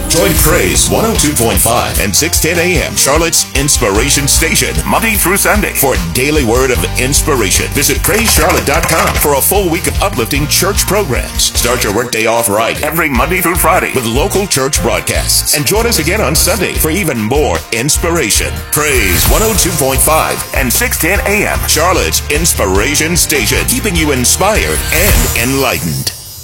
Join Praise 102.5 and 610 a.m. Charlotte's Inspiration Station, Monday through Sunday, for a daily word of inspiration. Visit PraiseCharlotte.com for a full week of uplifting church programs. Start your workday off right every Monday through Friday with local church broadcasts. And join us again on Sunday for even more inspiration. Praise 102.5 and 610 a.m. Charlotte's Inspiration Station, keeping you inspired and enlightened.